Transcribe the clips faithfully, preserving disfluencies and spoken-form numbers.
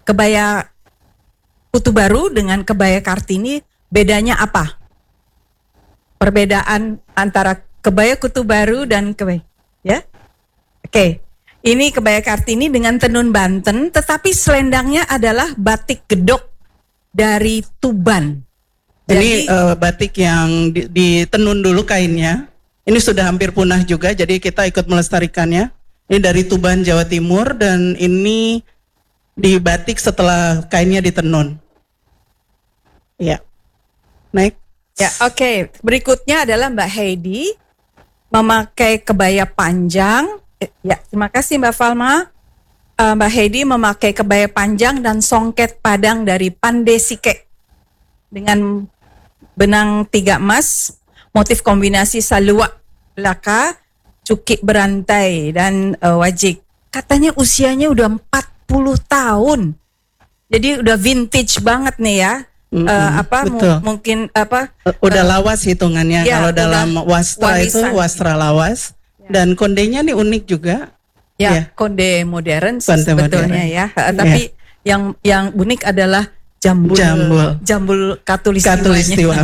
kebaya Kutu Baru dengan kebaya Kartini bedanya apa? Perbedaan antara kebaya Kutu Baru dan kebaya, ya? Oke, ini kebaya Kartini dengan tenun Banten, tetapi selendangnya adalah batik gedok dari Tuban. Ini Jadi, uh, batik yang di- ditenun dulu kainnya. Ini sudah hampir punah juga, jadi kita ikut melestarikannya. Ini dari Tuban, Jawa Timur, dan ini dibatik setelah kainnya ditenun. Ya, naik. ya, oke. Berikutnya adalah Mbak Heidi memakai kebaya panjang. Eh, ya, terima kasih Mbak Falma. Eh, Mbak Heidi memakai kebaya panjang dan songket Padang dari Pandesike dengan benang tiga emas, motif kombinasi salua, laka, cukik berantai dan uh, wajik. Katanya usianya udah empat puluh tahun. Jadi udah vintage banget nih ya. Mm-mm, Uh, apa mu- betul. mungkin apa Udah uh, lawas hitungannya, ya, kalau udah dalam wastra itu warisan. wastra lawas. Dan kondenya nih unik juga. ya, Ya. konde modern sih Konde sebetulnya modern. ya. Uh, tapi yang yang unik adalah jambul Jambul. jambul katulistiwanya. Katulistiwa.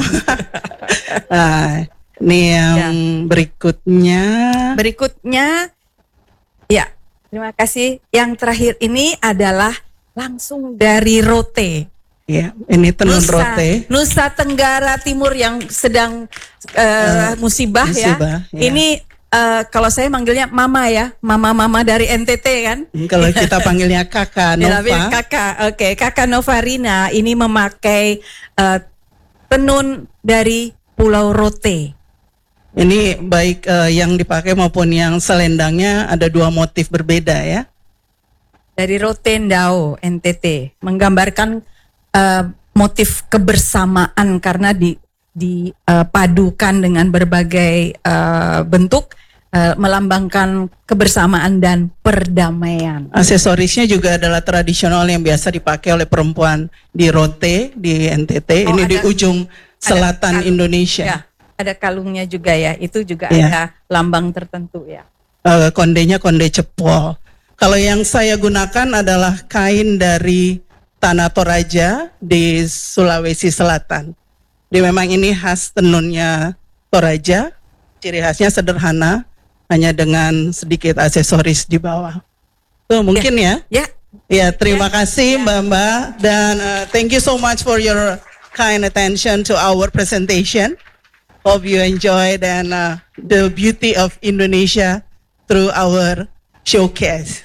Nah, ini yang Ya. berikutnya. Berikutnya, ya, terima kasih. Yang terakhir ini adalah langsung dari Rote. Ya, ini tenun Nusa, rote. Nusa Tenggara Timur yang sedang uh, musibah, musibah, ya. ya. Ini uh, kalau saya manggilnya Mama ya, Mama-mama dari N T T kan. Kalau kita panggilnya kakak Ya, tapi Nova. kakak, oke, kakak Novarina ini memakai uh, tenun dari Pulau Rote. Ini baik eh, yang dipakai maupun yang selendangnya ada dua motif berbeda ya. Dari Rotendao N T T menggambarkan uh, motif kebersamaan karena di dipadukan dengan berbagai uh, bentuk uh, melambangkan kebersamaan dan perdamaian. Aksesorisnya juga adalah tradisional yang biasa dipakai oleh perempuan di Rote di N T T. Oh, Ini di ada- ujung selatan kalung. Indonesia. Ya, ada kalungnya juga ya. Itu juga Ya. ada lambang tertentu ya. Eh, kondenya konde cepol. Kalau yang saya gunakan adalah kain dari Tanah Toraja di Sulawesi Selatan. Jadi memang ini khas tenunnya Toraja. Ciri khasnya sederhana, hanya dengan sedikit aksesoris di bawah. Tuh mungkin ya. Ya, Ya, terima Ya. kasih Mbak-mbak, dan uh, thank you so much for your kind attention to our presentation. Hope you enjoyed and uh, the beauty of Indonesia through our showcase.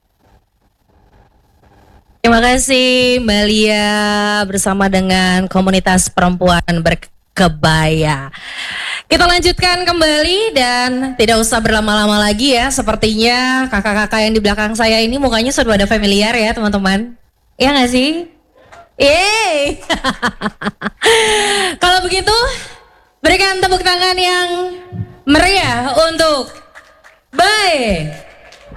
Terima kasih Mbak Lia bersama dengan komunitas perempuan berkebaya. Kita lanjutkan kembali dan tidak usah berlama-lama lagi ya. Sepertinya kakak-kakak yang di belakang saya ini mukanya sudah ada familiar ya teman-teman. Iya nggak sih? Yeay! Kalau begitu berikan tepuk tangan yang meriah untuk Bye!